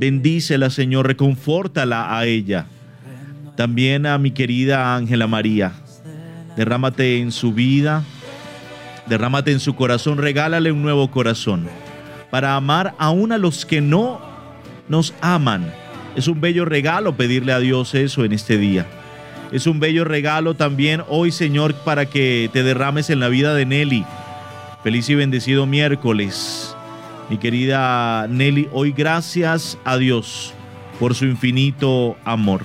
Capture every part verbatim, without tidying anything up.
Bendícela, Señor, reconfórtala a ella. También a mi querida Ángela María. Derrámate en su vida, derrámate en su corazón, regálale un nuevo corazón para amar aún a los que no nos aman. Es un bello regalo pedirle a Dios eso en este día. Es un bello regalo también hoy, Señor, para que te derrames en la vida de Nelly. Feliz y bendecido miércoles, mi querida Nelly. Hoy gracias a Dios por su infinito amor.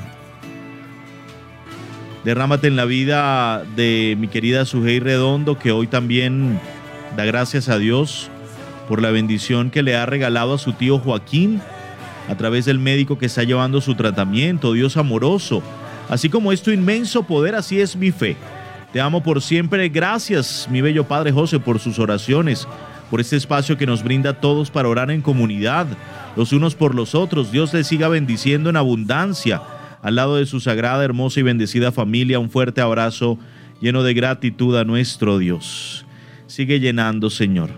Derrámate en la vida de mi querida Sujei Redondo, que hoy también da gracias a Dios por la bendición que le ha regalado a su tío Joaquín a través del médico que está llevando su tratamiento. Dios amoroso, así como es tu inmenso poder, así es mi fe. Te amo por siempre. Gracias, mi bello Padre José, por sus oraciones, por este espacio que nos brinda a todos para orar en comunidad, los unos por los otros. Dios les siga bendiciendo en abundancia. Al lado de su sagrada, hermosa y bendecida familia, un fuerte abrazo lleno de gratitud a nuestro Dios. Sigue llenando, Señor,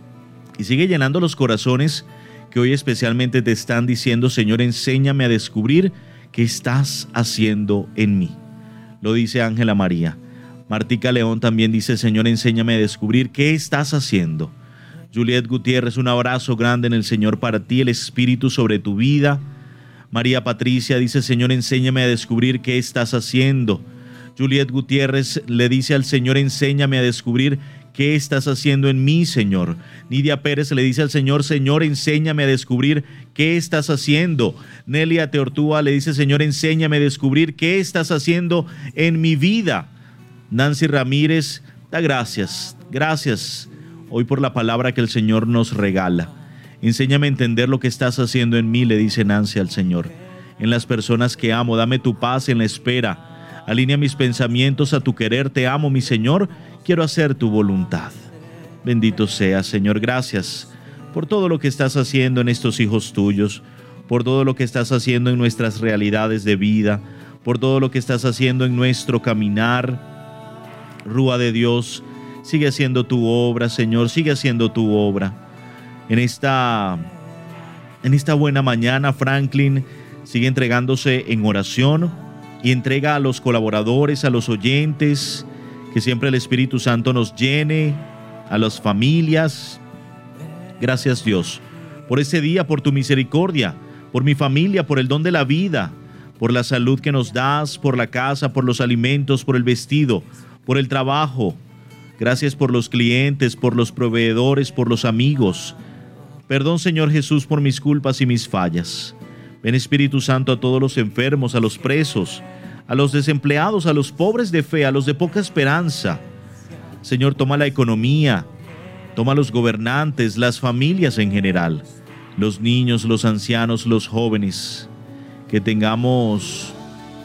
y sigue llenando los corazones que hoy especialmente te están diciendo: Señor, enséñame a descubrir qué estás haciendo en mí. Lo dice Ángela María. Martica León también dice: Señor, enséñame a descubrir qué estás haciendo. Juliet Gutiérrez, un abrazo grande en el Señor para ti, el Espíritu sobre tu vida. María Patricia dice: Señor, enséñame a descubrir qué estás haciendo. Juliet Gutiérrez le dice al Señor: enséñame a descubrir qué estás haciendo en mí, Señor. Nidia Pérez le dice al Señor: Señor, enséñame a descubrir qué estás haciendo. Nelia Teortúa le dice: Señor, enséñame a descubrir qué estás haciendo en mi vida. Nancy Ramírez da gracias, gracias hoy por la palabra que el Señor nos regala. Enséñame a entender lo que estás haciendo en mí, le dice Nancy al Señor. En las personas que amo, dame tu paz en la espera. Alinea mis pensamientos a tu querer. Te amo, mi Señor. Quiero hacer tu voluntad. Bendito seas, Señor. Gracias por todo lo que estás haciendo en estos hijos tuyos, por todo lo que estás haciendo en nuestras realidades de vida, por todo lo que estás haciendo en nuestro caminar. Rúa de Dios, sigue haciendo tu obra, Señor. Sigue haciendo tu obra. En esta, en esta buena mañana, Franklin sigue entregándose en oración y entrega a los colaboradores, a los oyentes, que siempre el Espíritu Santo nos llene, a las familias. Gracias, Dios, por este día, por tu misericordia, por mi familia, por el don de la vida, por la salud que nos das, por la casa, por los alimentos, por el vestido, por el trabajo. Gracias por los clientes, por los proveedores, por los amigos. Perdón, Señor Jesús, por mis culpas y mis fallas. Ven, Espíritu Santo, a todos los enfermos, a los presos, a los desempleados, a los pobres de fe, a los de poca esperanza. Señor, toma la economía, toma los gobernantes, las familias en general, los niños, los ancianos, los jóvenes, que tengamos,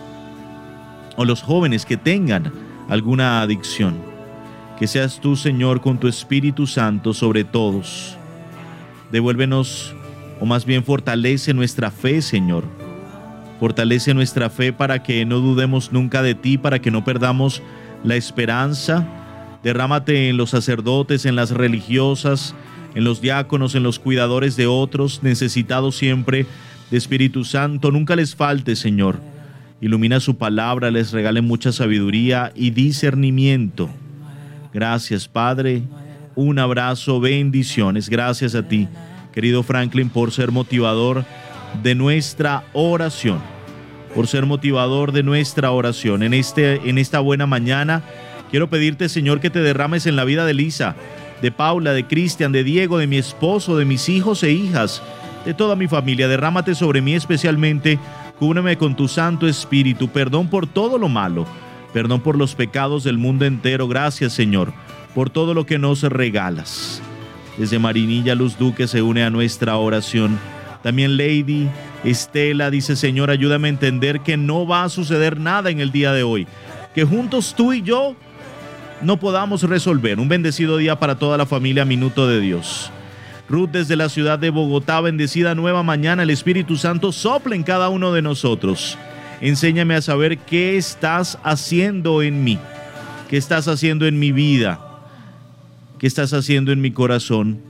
o los jóvenes que tengan alguna adicción. Que seas tú, Señor, con tu Espíritu Santo sobre todos. Devuélvenos, o más bien fortalece nuestra fe, Señor. Fortalece nuestra fe para que no dudemos nunca de ti, para que no perdamos la esperanza. Derrámate en los sacerdotes, en las religiosas, en los diáconos, en los cuidadores de otros, necesitados siempre de Espíritu Santo. Nunca les falte, Señor. Ilumina su palabra, les regale mucha sabiduría y discernimiento. Gracias, Padre. Un abrazo, bendiciones. Gracias a ti, querido Franklin, por ser motivador de nuestra oración. Por ser motivador de nuestra oración. En, este, en esta buena mañana, quiero pedirte, Señor, que te derrames en la vida de Lisa, de Paula, de Cristian, de Diego, de mi esposo, de mis hijos e hijas, de toda mi familia. Derrámate sobre mí especialmente. Cúbreme con tu Santo Espíritu. Perdón por todo lo malo. Perdón por los pecados del mundo entero. Gracias, Señor, por todo lo que nos regalas. Desde Marinilla, Luz Duque se une a nuestra oración. También Lady Estela dice: Señor, ayúdame a entender que no va a suceder nada en el día de hoy, que juntos tú y yo no podamos resolver. Un bendecido día para toda la familia Minuto de Dios. Ruth desde la ciudad de Bogotá: bendecida nueva mañana. El Espíritu Santo sopla en cada uno de nosotros. Enséñame a saber qué estás haciendo en mí, qué estás haciendo en mi vida, qué estás haciendo en mi corazón.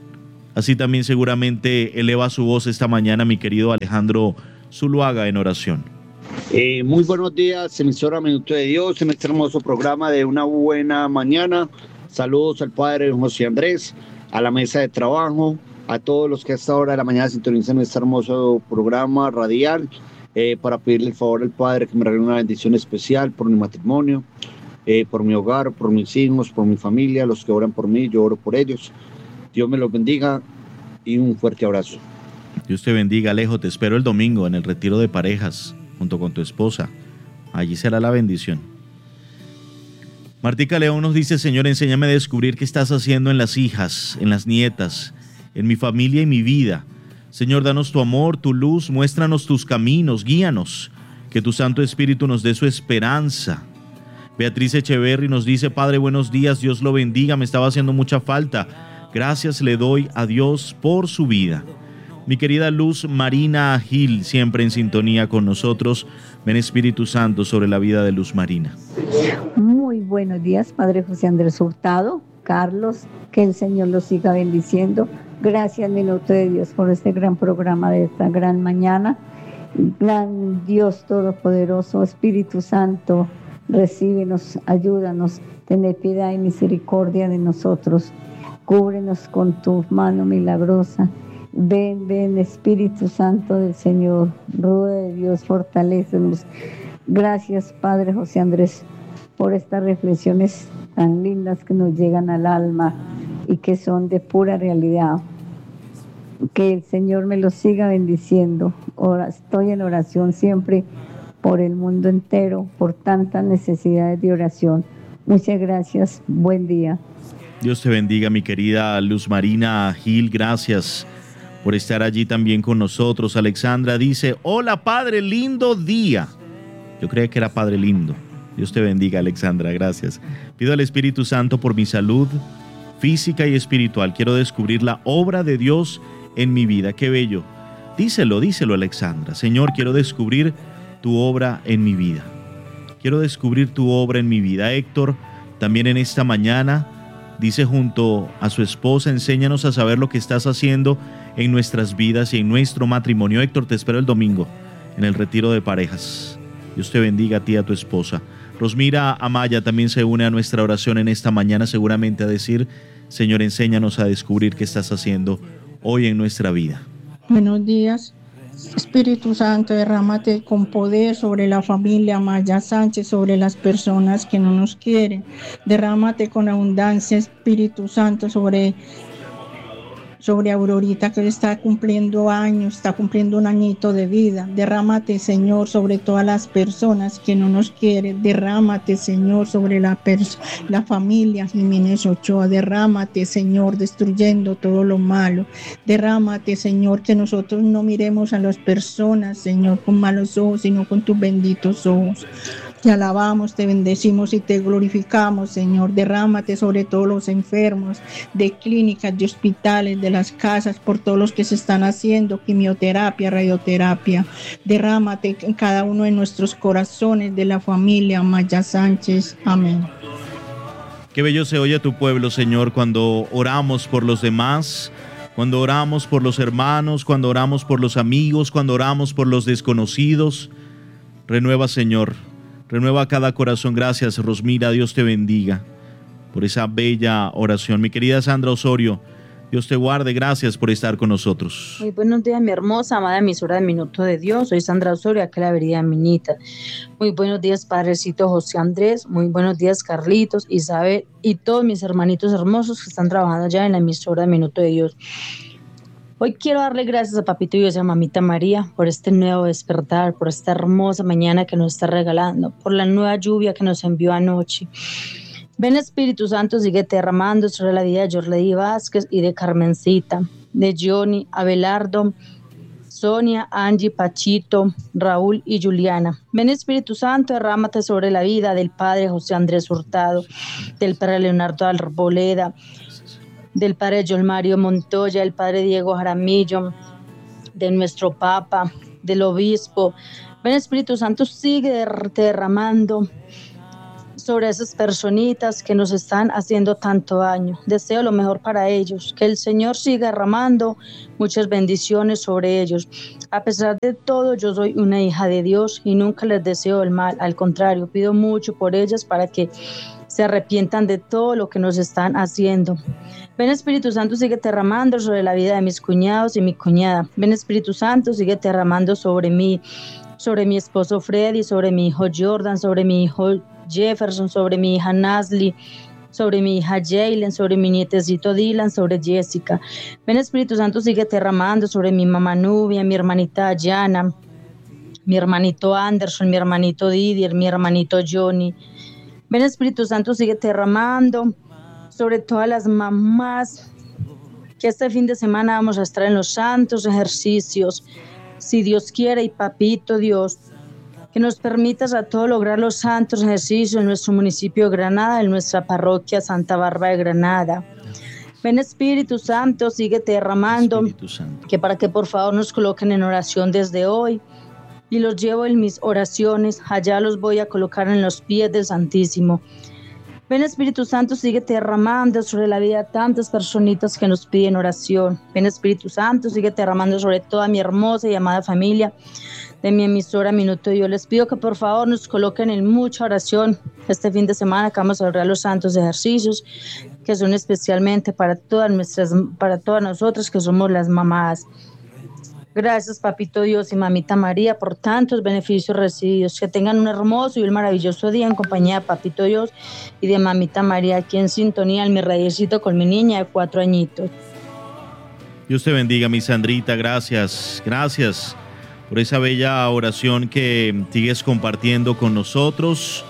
Así también seguramente eleva su voz esta mañana mi querido Alejandro Zuluaga en oración. Eh, muy buenos días, emisora Minuto de Dios, en este hermoso programa de una buena mañana. Saludos al padre José Andrés, a la mesa de trabajo, a todos los que a esta hora de la mañana sintonizan este hermoso programa radial, eh, para pedirle el favor al Padre que me regale una bendición especial por mi matrimonio, eh, por mi hogar, por mis hijos, por mi familia, los que oran por mí, yo oro por ellos. Dios me los bendiga y un fuerte abrazo. Dios te bendiga, Alejo. Te espero el domingo en el retiro de parejas junto con tu esposa. Allí será la bendición. Martica León nos dice: Señor, enséñame a descubrir qué estás haciendo en las hijas, en las nietas, en mi familia y mi vida. Señor, danos tu amor, tu luz, muéstranos tus caminos, guíanos. Que tu Santo Espíritu nos dé su esperanza. Beatriz Echeverry nos dice: Padre, buenos días, Dios lo bendiga, me estaba haciendo mucha falta. Gracias le doy a Dios por su vida. Mi querida Luz Marina Gil, siempre en sintonía con nosotros. Ven Espíritu Santo sobre la vida de Luz Marina. Muy buenos días, Padre José Andrés Hurtado, Carlos, que el Señor los siga bendiciendo. Gracias, Minuto de Dios, por este gran programa de esta gran mañana. Gran Dios Todopoderoso, Espíritu Santo, recíbenos, ayúdanos, ten piedad y misericordia de nosotros. Cúbrenos con tu mano milagrosa. Ven, ven, Espíritu Santo del Señor, Ruda de Dios, fortalécenos. Gracias, Padre José Andrés, por estas reflexiones tan lindas que nos llegan al alma y que son de pura realidad. Que el Señor me los siga bendiciendo. Ahora estoy en oración siempre por el mundo entero, por tantas necesidades de oración. Muchas gracias, buen día. Dios te bendiga, mi querida Luz Marina Gil, gracias por estar allí también con nosotros. Alexandra dice: hola, Padre, lindo día. Yo creía que era Padre lindo. Dios te bendiga, Alexandra, gracias. Pido al Espíritu Santo por mi salud física y espiritual. Quiero descubrir la obra de Dios en mi vida. Qué bello. Díselo, díselo, Alexandra. Señor, quiero descubrir tu obra en mi vida. Quiero descubrir tu obra en mi vida. Héctor, también en esta mañana, dice junto a su esposa: enséñanos a saber lo que estás haciendo en nuestras vidas y en nuestro matrimonio. Héctor, te espero el domingo en el retiro de parejas. Dios te bendiga a ti y a tu esposa. Rosmira Amaya también se une a nuestra oración en esta mañana, seguramente a decir: Señor, enséñanos a descubrir qué estás haciendo hoy en nuestra vida. Buenos días. Espíritu Santo, derrámate con poder sobre la familia Amaya Sánchez, sobre las personas que no nos quieren. Derrámate con abundancia, Espíritu Santo, sobre, sobre Aurorita, que está cumpliendo años, está cumpliendo un añito de vida. Derrámate, Señor, sobre todas las personas que no nos quieren. Derrámate, Señor, sobre la, pers- la familia Jiménez Ochoa. Derrámate, Señor, destruyendo todo lo malo. Derrámate, Señor, que nosotros no miremos a las personas, Señor, con malos ojos, sino con tus benditos ojos. Te alabamos, te bendecimos y te glorificamos, Señor. Derrámate sobre todos los enfermos de clínicas, de hospitales, de las casas, por todos los que se están haciendo quimioterapia, radioterapia. Derrámate en cada uno de nuestros corazones, de la familia Amaya Sánchez. Amén. Qué bello se oye tu pueblo, Señor, cuando oramos por los demás, cuando oramos por los hermanos, cuando oramos por los amigos, cuando oramos por los desconocidos. Renueva, Señor. Renueva cada corazón. Gracias, Rosmira. Dios te bendiga por esa bella oración. Mi querida Sandra Osorio, Dios te guarde. Gracias por estar con nosotros. Muy buenos días, mi hermosa, amada emisora de Minuto de Dios. Soy Sandra Osorio, aquí en la Avenida Minita. Muy buenos días, Padrecito José Andrés. Muy buenos días, Carlitos, Isabel y todos mis hermanitos hermosos que están trabajando ya en la emisora de Minuto de Dios. Hoy quiero darle gracias a Papito Dios y a Mamita María por este nuevo despertar, por esta hermosa mañana que nos está regalando, por la nueva lluvia que nos envió anoche. Ven, Espíritu Santo, sigue derramando sobre la vida de Yorlady Vázquez y de Carmencita, de Johnny, Abelardo, Sonia, Angie, Pachito, Raúl y Juliana. Ven, Espíritu Santo, derrámate sobre la vida del Padre José Andrés Hurtado, del Padre Leonardo Arboleda, del Padre John Mario Montoya, del Padre Diego Jaramillo, de nuestro Papa, del Obispo. Ven, Espíritu Santo, sigue derramando sobre esas personitas que nos están haciendo tanto daño. Deseo lo mejor para ellos, que el Señor siga derramando muchas bendiciones sobre ellos. A pesar de todo, yo soy una hija de Dios y nunca les deseo el mal. Al contrario, pido mucho por ellas para que se arrepientan de todo lo que nos están haciendo. Ven Espíritu Santo, sigue derramando sobre la vida de mis cuñados y mi cuñada. Ven Espíritu Santo, sigue derramando sobre mí, sobre mi esposo Freddy, sobre mi hijo Jordan, sobre mi hijo Jefferson, sobre mi hija Nasli, sobre mi hija Jalen, sobre mi nietecito Dylan, sobre Jessica. Ven Espíritu Santo, sigue derramando sobre mi mamá Nubia, mi hermanita Ayana, mi hermanito Anderson, mi hermanito Didier, mi hermanito Johnny. Ven Espíritu Santo, sigue derramando sobre todas las mamás que este fin de semana vamos a estar en los santos ejercicios, si Dios quiere, y papito Dios, que nos permitas a todos lograr los santos ejercicios en nuestro municipio de Granada, en nuestra parroquia Santa Bárbara de Granada. Ven Espíritu Santo, sigue derramando, que para que por favor nos coloquen en oración desde hoy, y los llevo en mis oraciones, allá los voy a colocar en los pies del Santísimo. Ven Espíritu Santo, sigue derramando sobre la vida de tantas personitas que nos piden oración. Ven Espíritu Santo, sigue derramando sobre toda mi hermosa y amada familia de mi emisora Minuto de Dios. Les pido que por favor nos coloquen en mucha oración este fin de semana que vamos a lograr los santos ejercicios, que son especialmente para todas nuestras, para todas nosotras que somos las mamás. Gracias, Papito Dios y Mamita María, por tantos beneficios recibidos. Que tengan un hermoso y un maravilloso día en compañía de Papito Dios y de Mamita María, aquí en sintonía en mi radiecito con mi niña de cuatro añitos. Dios te bendiga, mi Sandrita. Gracias, gracias por esa bella oración que sigues compartiendo con nosotros.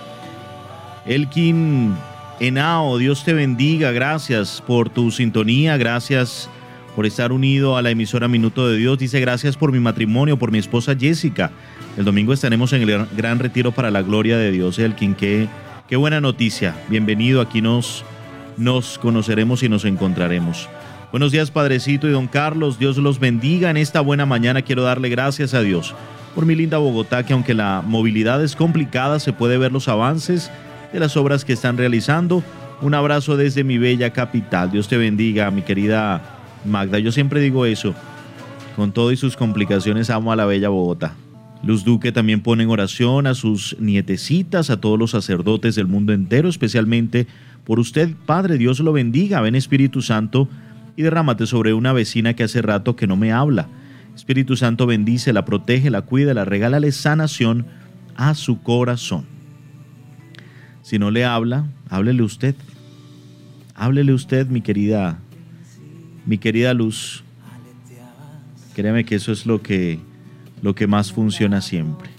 Elkin Henao, Dios te bendiga. Gracias por tu sintonía, gracias por estar unido a la emisora Minuto de Dios. Dice, gracias por mi matrimonio, por mi esposa Jessica. El domingo estaremos en el gran retiro para la gloria de Dios. Elkin, qué, qué buena noticia. Bienvenido, aquí nos, nos conoceremos y nos encontraremos. Buenos días, Padrecito y don Carlos. Dios los bendiga. En esta buena mañana quiero darle gracias a Dios por mi linda Bogotá, que aunque la movilidad es complicada, se puede ver los avances de las obras que están realizando. Un abrazo desde mi bella capital. Dios te bendiga, mi querida Magda. Yo siempre digo eso, con todo y sus complicaciones amo a la bella Bogotá. Luz Duque también pone en oración a sus nietecitas, a todos los sacerdotes del mundo entero, especialmente por usted, Padre. Dios lo bendiga. Ven Espíritu Santo y derrámate sobre una vecina que hace rato que no me habla. Espíritu Santo, bendícela, protégela, cuídala, regálale sanación a su corazón. Si no le habla, háblele usted. Háblele usted, mi querida Mi querida Luz. Créame que eso es lo que, lo que más funciona siempre.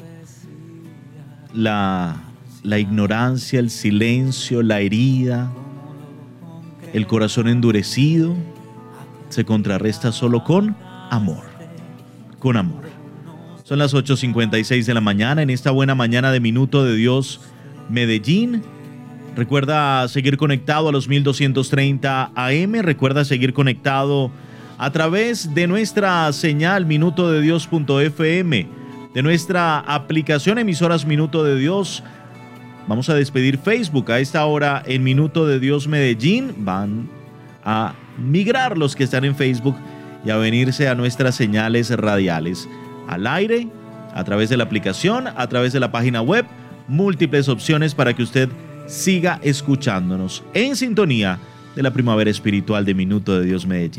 La, la ignorancia, el silencio, la herida, el corazón endurecido, se contrarresta solo con amor. Con amor. Son las ocho cincuenta y seis de la mañana, en esta buena mañana de Minuto de Dios, Medellín. Recuerda seguir conectado a los mil doscientos treinta A M. Recuerda seguir conectado a través de nuestra señal minuto de dios punto f m, de nuestra aplicación Emisoras Minuto de Dios. Vamos a despedir Facebook a esta hora en Minuto de Dios Medellín. Van a migrar los que están en Facebook y a venirse a nuestras señales radiales. Al aire, a través de la aplicación, a través de la página web. Múltiples opciones para que usted siga escuchándonos en sintonía de la primavera espiritual de Minuto de Dios Medellín.